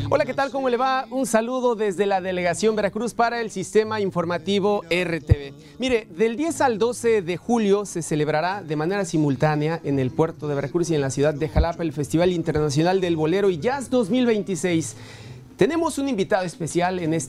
Hola, ¿qué tal? ¿Cómo le va? Un saludo desde la Delegación Veracruz para el Sistema Informativo RTV. Mire, del 10 al 12 de julio se celebrará de manera simultánea en el puerto de Veracruz y en la ciudad de Jalapa el Festival Internacional del Bolero y Jazz 2026. Tenemos un invitado especial en